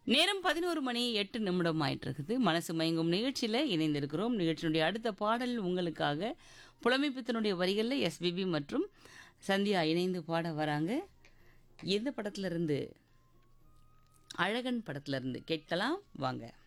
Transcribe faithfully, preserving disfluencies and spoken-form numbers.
நேரம் பதினொரு மணி எட்டு நிமிடம் ஆயிட்டு இருக்குது. மனசு மயங்கும் நிகழ்ச்சியில் இணைந்திருக்கிறோம். நிகழ்ச்சியினுடைய அடுத்த பாடல் உங்களுக்காக புலமைப்பித்தனுடைய வரிகளில் எஸ்பிபி மற்றும் சந்தியா இணைந்து பாட வராங்க. எந்த படத்துல இருந்து? அழகன் படத்துல இருந்து கேட்கலாம் வாங்க.